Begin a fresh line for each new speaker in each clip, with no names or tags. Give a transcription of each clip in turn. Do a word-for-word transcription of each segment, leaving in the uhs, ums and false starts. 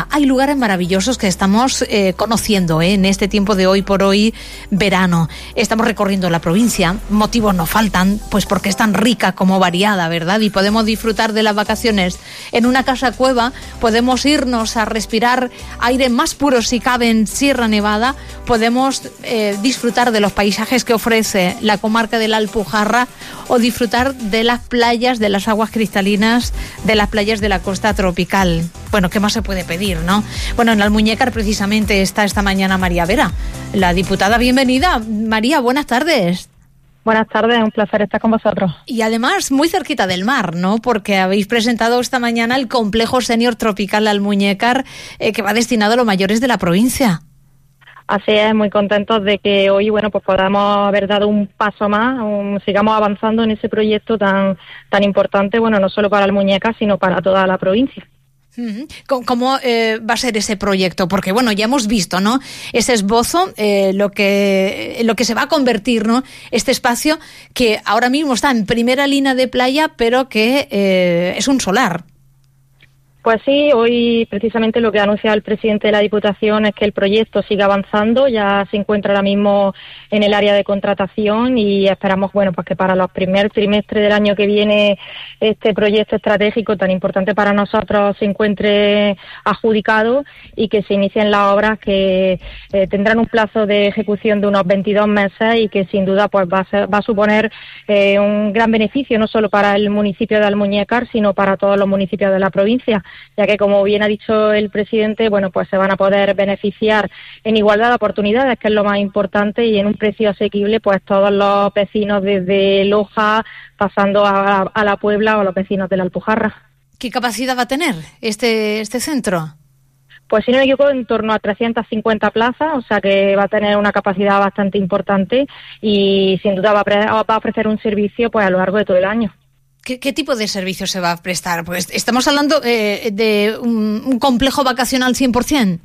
hay lugares maravillosos que estamos eh, conociendo ¿eh? en este tiempo de hoy por hoy verano. Estamos recorriendo la provincia, motivos no faltan, pues porque es tan rica como variada, ¿verdad? Y podemos disfrutar de las vacaciones en una casa cueva, podemos irnos a respirar aire más puro si cabe en Sierra Nevada, podemos eh, disfrutar de los paisajes que ofrece la comarca de la Alpujarra o disfrutar de las playas, de las aguas cristalinas, de las playas de la costa tropical. Bueno, ¿qué más se puede pedir, no? Bueno, en Almuñécar precisamente está esta mañana María Vera, la diputada. Bienvenida. María, buenas tardes.
Buenas tardes, un placer estar con vosotros.
Y además muy cerquita del mar, ¿no? Porque habéis presentado esta mañana el complejo senior tropical Almuñécar, eh, que va destinado a los mayores de la provincia.
Así es, muy contentos de que hoy, bueno, pues podamos haber dado un paso más, un, sigamos avanzando en ese proyecto tan tan importante, bueno, no solo para Almuñécar, sino para toda la provincia.
¿Cómo, cómo eh, va a ser ese proyecto? Porque, bueno, ya hemos visto, ¿no? Ese esbozo, eh, lo que lo que se va a convertir, ¿no? Este espacio que ahora mismo está en primera línea de playa, pero que eh, es un solar.
Pues sí, hoy precisamente lo que ha anunciado el presidente de la Diputación es que el proyecto sigue avanzando, ya se encuentra ahora mismo en el área de contratación y esperamos, bueno, pues que para los primer trimestres del año que viene este proyecto estratégico tan importante para nosotros se encuentre adjudicado y que se inicien las obras que eh, tendrán un plazo de ejecución de unos veintidós meses y que sin duda pues va a, ser, va a suponer eh, un gran beneficio no solo para el municipio de Almuñécar, sino para todos los municipios de la provincia, ya que, como bien ha dicho el presidente, bueno, pues se van a poder beneficiar en igualdad de oportunidades, que es lo más importante, y en un precio asequible, pues todos los vecinos desde Loja, pasando a, a la Puebla o los vecinos de la Alpujarra.
¿Qué capacidad va a tener este, este centro?
Pues si no me equivoco, en torno a trescientas cincuenta plazas, o sea que va a tener una capacidad bastante importante y sin duda va a, pre- va a ofrecer un servicio pues a lo largo de todo el año.
¿Qué, ¿Qué tipo de servicio se va a prestar? Pues estamos hablando eh, de un, un complejo vacacional cien por ciento.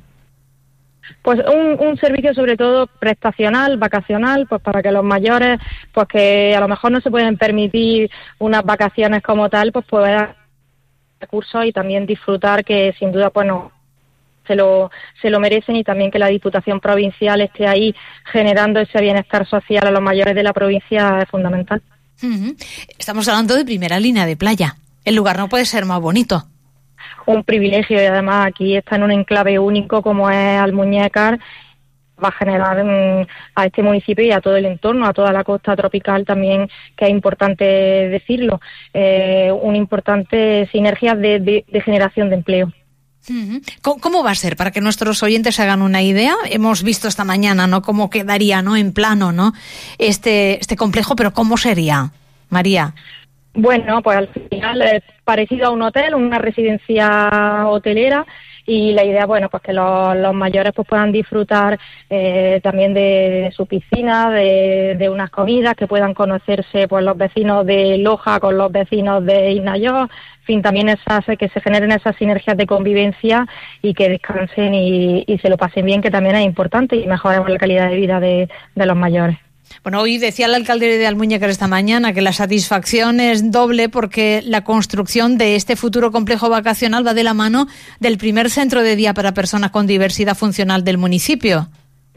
Pues un, un servicio sobre todo prestacional, vacacional, pues para que los mayores, pues que a lo mejor no se pueden permitir unas vacaciones como tal, pues puedan recursos y también disfrutar, que sin duda pues no se lo se lo merecen, y también que la Diputación Provincial esté ahí generando ese bienestar social a los mayores de la provincia es fundamental.
Uh-huh. Estamos hablando de primera línea de playa. El lugar no puede ser más bonito.
Un privilegio, y además aquí está en un enclave único como es Almuñécar. Va a generar um, a este municipio y a todo el entorno, a toda la costa tropical también, que es importante decirlo, eh, una importante sinergia de, de, de generación de empleo.
¿Cómo, ¿Cómo va a ser? Para que nuestros oyentes se hagan una idea, hemos visto esta mañana, ¿no?, cómo quedaría, ¿no?, en plano, ¿no?, este este complejo, pero ¿cómo sería, María?
Bueno, pues al final es parecido a un hotel, una residencia hotelera, y la idea, bueno, pues que los, los mayores pues puedan disfrutar eh, también de, de su piscina, de, de unas comidas, que puedan conocerse pues los vecinos de Loja con los vecinos de Isnayó, en fin, también esas, que se generen esas sinergias de convivencia y que descansen y, y se lo pasen bien, que también es importante, y mejoremos la calidad de vida de, de los mayores.
Bueno, hoy decía el alcalde de Almuñécar esta mañana que la satisfacción es doble porque la construcción de este futuro complejo vacacional va de la mano del primer centro de día para personas con diversidad funcional del municipio.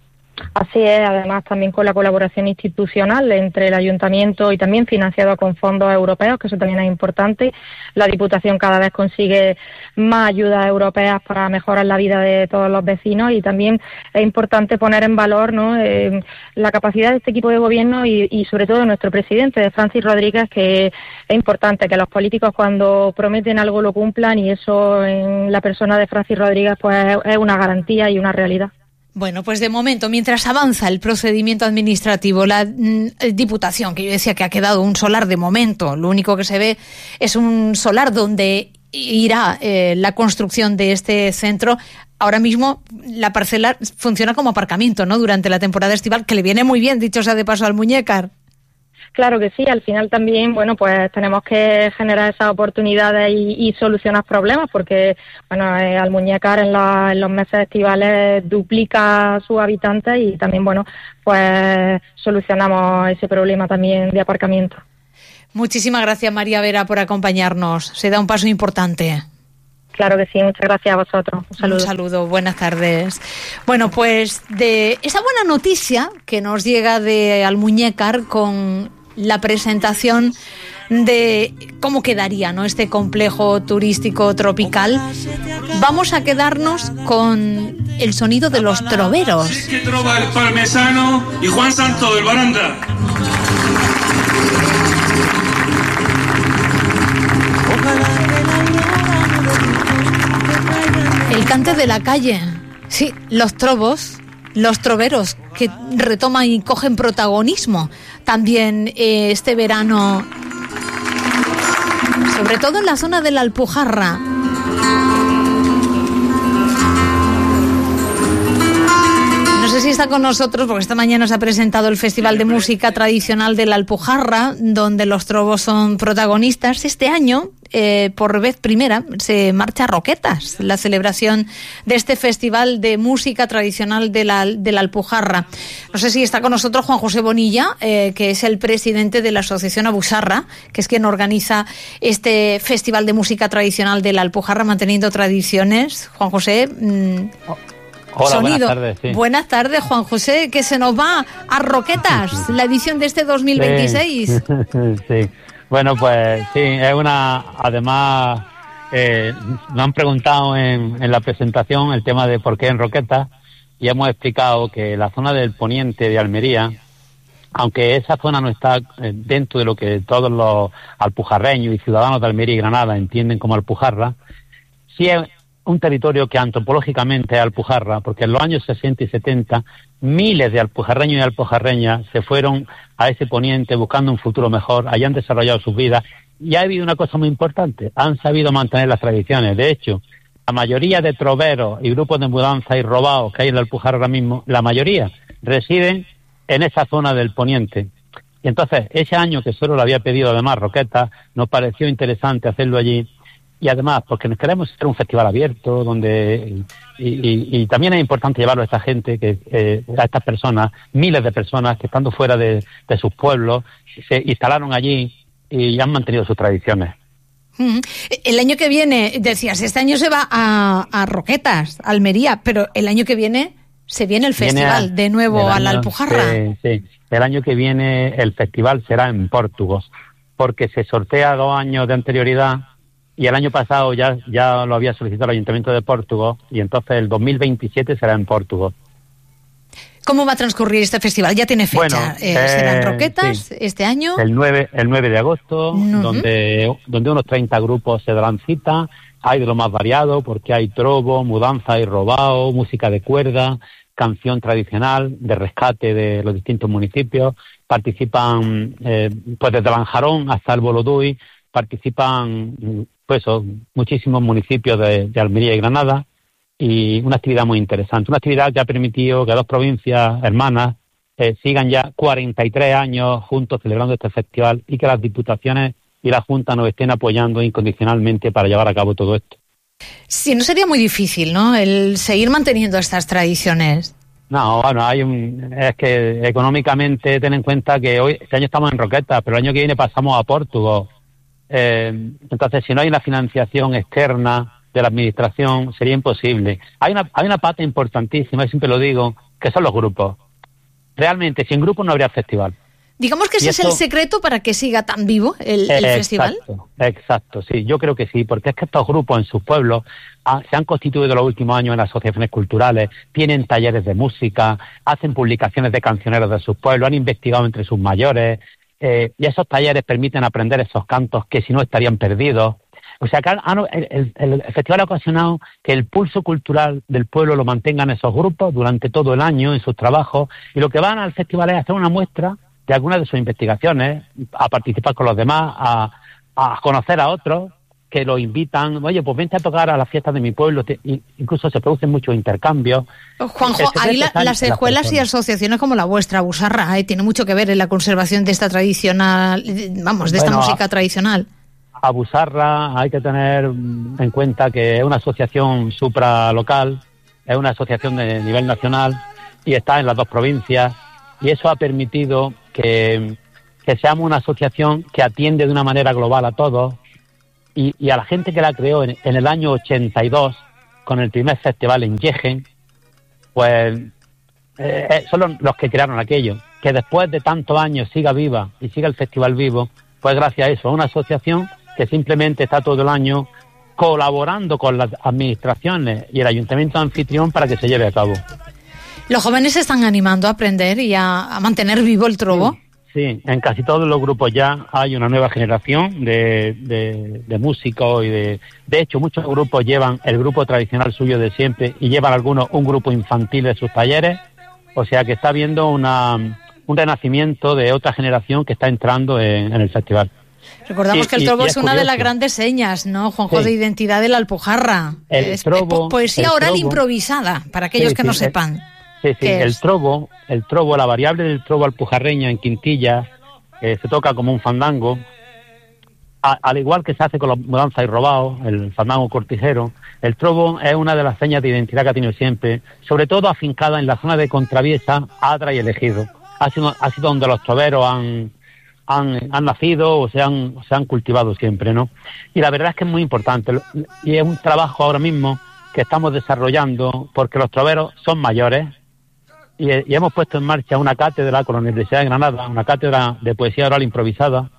Así es, además también con la colaboración institucional entre el ayuntamiento y también financiado con fondos europeos, que eso también es importante. La Diputación cada vez consigue más ayudas europeas para mejorar la vida de todos los vecinos, y también es importante poner en valor, ¿no?, eh, la capacidad de este equipo de gobierno y, y sobre todo de nuestro presidente, de Francis Rodríguez, que es importante que los políticos cuando prometen algo lo cumplan, y eso en la persona de Francis Rodríguez pues es una garantía y una realidad.
Bueno, pues de momento, mientras avanza el procedimiento administrativo, la mm, Diputación, que yo decía que ha quedado un solar de momento, lo único que se ve es un solar donde irá eh, la construcción de este centro. Ahora mismo la parcela funciona como aparcamiento, ¿no?, durante la temporada estival, que le viene muy bien, dicho sea de paso, al Almuñécar.
Claro que sí, al final también, bueno, pues tenemos que generar esas oportunidades y, y solucionar problemas, porque, bueno, eh, Almuñécar en, la, en los meses estivales duplica a sus habitantes, y también, bueno, pues solucionamos ese problema también de aparcamiento.
Muchísimas gracias, María Vera, por acompañarnos. Se da un paso importante.
Claro que sí, muchas gracias a vosotros. Un saludo.
Un saludo, buenas tardes. Bueno, pues de esa buena noticia que nos llega de Almuñécar con la presentación de cómo quedaría, ¿no?, este complejo turístico tropical, vamos a quedarnos con el sonido de los troveros.
Que trova el Parmesano y Juan Santo del Baranda.
El cante de la calle, sí, los trovos, los troveros que retoman y cogen protagonismo también eh, este verano, sobre todo en la zona de la Alpujarra. No sé si está con nosotros, porque esta mañana se ha presentado el Festival de Música Tradicional de la Alpujarra, donde los trovos son protagonistas. Este año, eh, por vez primera, se marcha a Roquetas, la celebración de este Festival de Música Tradicional de la, de la Alpujarra. No sé si está con nosotros Juan José Bonilla, eh, que es el presidente de la Asociación Abusarra, que es quien organiza este Festival de Música Tradicional de la Alpujarra, manteniendo tradiciones. Juan José... Mmm,
Hola,
sonido.
Buenas tardes, sí.
Buenas tardes, Juan José, que se nos va a Roquetas, la edición de este dos mil veintiséis.
Sí, sí. Bueno, pues sí, es una... Además, eh, nos han preguntado en, en la presentación el tema de por qué en Roquetas, y hemos explicado que la zona del poniente de Almería, aunque esa zona no está dentro de lo que todos los alpujarreños y ciudadanos de Almería y Granada entienden como Alpujarra, sí es un territorio que antropológicamente es Alpujarra, porque en los años sesenta y setenta miles de alpujarreños y alpujarreñas se fueron a ese poniente buscando un futuro mejor, allí han desarrollado sus vidas, y ha habido una cosa muy importante, han sabido mantener las tradiciones. De hecho, la mayoría de troveros y grupos de mudanza y robados que hay en la Alpujarra ahora mismo, la mayoría residen en esa zona del poniente. Y entonces, ese año que solo lo había pedido además Roquetas, nos pareció interesante hacerlo allí. Y además, porque nos queremos hacer un festival abierto, donde y, y, y también es importante llevarlo a esta gente, que eh, a estas personas, miles de personas que estando fuera de, de sus pueblos, se instalaron allí y han mantenido sus tradiciones.
El año que viene, decías, este año se va a, a Roquetas, Almería, pero el año que viene se viene el festival viene a, de nuevo a la Alpujarra.
Sí, sí, el año que viene el festival será en Portugal, porque se sortea dos años de anterioridad. Y el año pasado ya ya lo había solicitado el Ayuntamiento de Portugal, y entonces el dos mil veintisiete será en Portugal.
¿Cómo va a transcurrir este festival? ¿Ya tiene fecha?
Bueno,
eh, eh, ¿Será en Roquetas sí. este año?
El nueve, el nueve de agosto, uh-huh. donde, donde unos treinta grupos se darán cita. Hay de lo más variado, porque hay trovo, mudanza y robao, música de cuerda, canción tradicional, de rescate de los distintos municipios. Participan eh, pues desde Lanjarón hasta el Boloduy, participan pues muchísimos municipios de, de Almería y Granada, y una actividad muy interesante, una actividad que ha permitido que dos provincias hermanas eh, sigan ya cuarenta y tres años juntos celebrando este festival, y que las diputaciones y la Junta nos estén apoyando incondicionalmente para llevar a cabo todo esto.
Sí, no sería muy difícil, ¿no?, el seguir manteniendo estas tradiciones.
No, bueno, hay un, es que económicamente ten en cuenta que hoy este año estamos en Roquetas, pero el año que viene pasamos a Portugal. Eh, entonces, si no hay una financiación externa de la administración, sería imposible. Hay una hay una pata importantísima, y siempre lo digo, que son los grupos. Realmente, sin grupos no habría festival.
Digamos que ese esto, es el secreto para que siga tan vivo el, el
eh,
festival.
Exacto, exacto, sí, yo creo que sí, porque es que estos grupos en sus pueblos ha, se han constituido en los últimos años en asociaciones culturales, tienen talleres de música, hacen publicaciones de cancioneros de sus pueblos, han investigado entre sus mayores, Eh, y esos talleres permiten aprender esos cantos que si no estarían perdidos. O sea, que han, el, el, el festival ha ocasionado que el pulso cultural del pueblo lo mantengan esos grupos durante todo el año en sus trabajos, y lo que van al festival es hacer una muestra de algunas de sus investigaciones, a participar con los demás, a, a conocer a otros que los invitan. Oye, pues vente a tocar a las fiestas de mi pueblo. Te, incluso se producen muchos intercambios.
Juanjo, ahí la, las escuelas y asociaciones como la vuestra, Abusarra, ¿eh? tiene mucho que ver en la conservación de esta tradicional, vamos, de esta bueno, música tradicional.
Abusarra hay que tener en cuenta que es una asociación supralocal, es una asociación de nivel nacional y está en las dos provincias, y eso ha permitido que, que seamos una asociación que atiende de una manera global a todos, y, y a la gente que la creó en, en el año ochenta y dos, con el primer festival en Yegen, pues eh, son los, los que crearon aquello. Que después de tantos años siga viva y siga el festival vivo, pues gracias a eso, a una asociación que simplemente está todo el año colaborando con las administraciones y el ayuntamiento anfitrión para que se lleve a cabo.
¿Los jóvenes se están animando a aprender y a, a mantener vivo el trobo?
Sí, sí, en casi todos los grupos ya hay una nueva generación de, de, de músicos y de... De hecho, muchos grupos llevan el grupo tradicional suyo de siempre y llevan algunos un grupo infantil de sus talleres, o sea que está habiendo una, un renacimiento de otra generación que está entrando en, en el festival.
Recordamos
y,
que el trobo es, es una
curioso.
de las grandes señas, ¿no, Juanjo? Sí. De identidad de la Alpujarra.
El
es
trobo,
poesía
el
oral
trobo.
improvisada, para aquellos
sí,
que
sí,
no
el,
sepan.
Sí, sí, el es? trobo, el trobo, la variable del trobo alpujarreña en Quintilla, eh, se toca como un fandango, a, al igual que se hace con los mudanzas y robados, el fandango cortijero. El trobo es una de las señas de identidad que ha tenido siempre, sobre todo afincada en la zona de Contraviesa, Adra y El Ejido. Ha sido, ha sido donde los troveros han, han, han nacido o se han, se han cultivado siempre, ¿no? Y la verdad es que es muy importante, y es un trabajo ahora mismo que estamos desarrollando, porque los troveros son mayores, y, y hemos puesto en marcha una cátedra con la Universidad de Granada, una cátedra de poesía oral improvisada,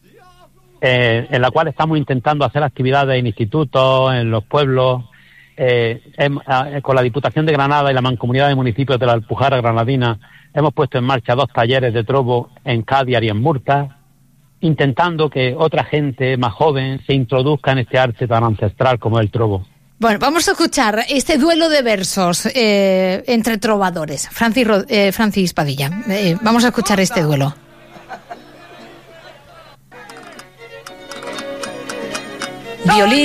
eh, en la cual estamos intentando hacer actividades en institutos, en los pueblos, eh, en, eh, con la Diputación de Granada y la Mancomunidad de Municipios de la Alpujarra Granadina. Hemos puesto en marcha dos talleres de trobo en Cádiz y en Murta, intentando que otra gente más joven se introduzca en este arte tan ancestral como el trobo.
Bueno, vamos a escuchar este duelo de versos eh, entre trovadores. Francis, eh, Francis Padilla, eh, vamos a escuchar este duelo. Violín.